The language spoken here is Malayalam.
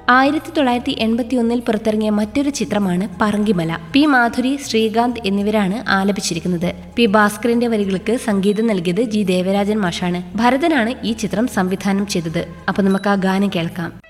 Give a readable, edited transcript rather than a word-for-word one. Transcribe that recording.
1981 പുറത്തിറങ്ങിയ മറ്റൊരു ചിത്രമാണ് പറങ്കിമല. പി മാധുരി, ശ്രീകാന്ത് എന്നിവരാണ് ആലപിച്ചിരിക്കുന്നത്. പി ഭാസ്കറിന്റെ വരികൾക്ക് സംഗീതം നൽകിയത് ജി ദേവരാജൻ മാഷാണ്. ഭരതനാണ് ഈ ചിത്രം സംവിധാനം ചെയ്തത്. അപ്പൊ നമുക്ക് ആ ഗാനം കേൾക്കാം.